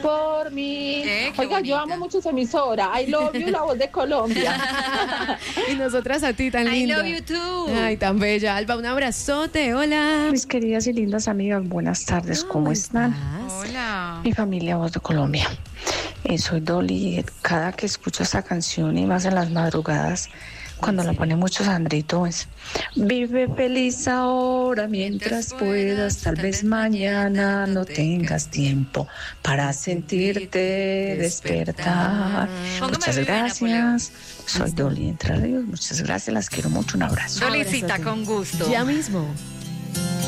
por mí. Qué Oiga, yo bonita. amo mucho esa emisora. I love you, la voz de Colombia. Y nosotras a ti, tan I linda. love you too. Ay, tan bella. Alba, un abrazote. Hola. Mis queridas y lindas amigas, buenas tardes, ¿cómo están? Hola. Mi familia Voz de Colombia. Soy Dolly. Cada que escucho esta canción y más en las madrugadas, cuando la pone mucho Sandrito, es vive feliz ahora mientras puedas, tal vez mañana no tengas tiempo para sentirte despertar. Póngame Muchas Vive de Napoleón. gracias. Soy Dolly Entre Ríos. Muchas gracias, las quiero mucho. Un abrazo. Solicita con gusto. Ya mismo.